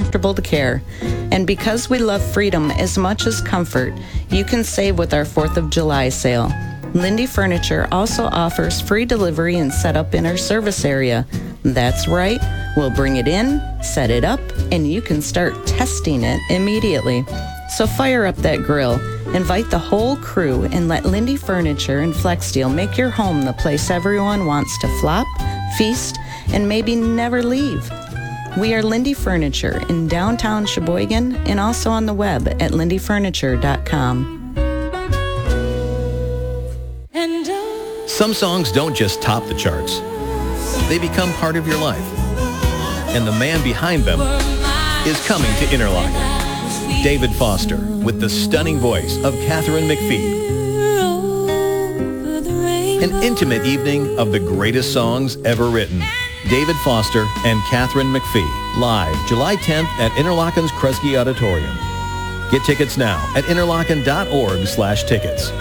comfortable to care. And because we love freedom as much as comfort, you can save with our 4th of July sale. Lindy Furniture also offers free delivery and setup in our service area. That's right, we'll bring it in, set it up, and you can start testing it immediately. So fire up that grill, invite the whole crew, and let Lindy Furniture and FlexSteel make your home the place everyone wants to flop, feast, and maybe never leave. We are Lindy Furniture in downtown Sheboygan and also on the web at lindyfurniture.com. Some songs don't just top the charts. They become part of your life. And the man behind them is coming to Interlochen. David Foster with the stunning voice of Katharine McPhee. An intimate evening of the greatest songs ever written. David Foster and Katharine McPhee, live July 10th at Interlochen's Kresge Auditorium. Get tickets now at interlochen.org/tickets.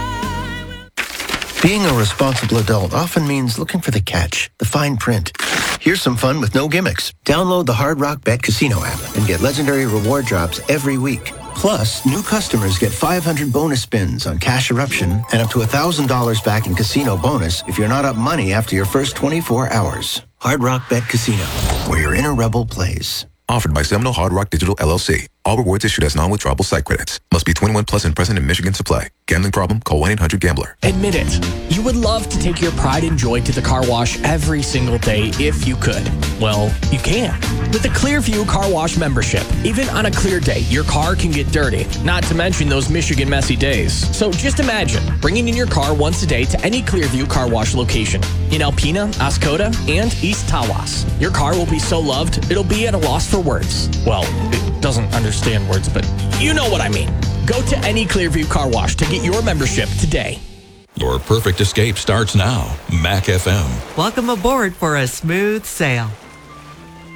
Being a responsible adult often means looking for the catch, the fine print. Here's some fun with no gimmicks. Download the Hard Rock Bet Casino app and get legendary reward drops every week. Plus, new customers get 500 bonus spins on Cash Eruption and up to $1,000 back in casino bonus if you're not up money after your first 24 hours. Hard Rock Bet Casino, where your inner rebel plays. Offered by Seminole Hard Rock Digital LLC. All rewards issued as non-withdrawable site credits. Must be 21 plus and present in Michigan to play. Gambling problem? Call 1-800-GAMBLER. Admit it. You would love to take your pride and joy to the car wash every single day if you could. Well, you can. With the Clearview Car Wash membership, even on a clear day, your car can get dirty. Not to mention those Michigan messy days. So just imagine bringing in your car once a day to any Clearview Car Wash location. In Alpena, Oscoda, and East Tawas. Your car will be so loved, it'll be at a loss for words. Well, it doesn't understand words, but you know what I mean. Go to any Clearview Car Wash to get your membership today. Your perfect escape starts now. Mac FM. Welcome aboard for a smooth sail.